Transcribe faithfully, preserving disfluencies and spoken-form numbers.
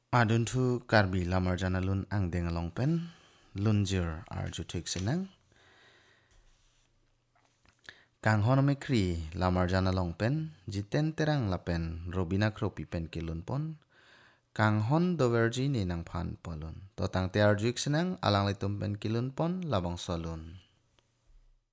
Adun thu karbi lamar jana lun ang dengalong pen lunjir ar jutik senang kang honomi kri lamar jana long pen jiten terang lapen robina kropi pen kilun pon kang hon doverji ni nang phan polun totang te ar juk senang alang litum pen kilun pon labang solun.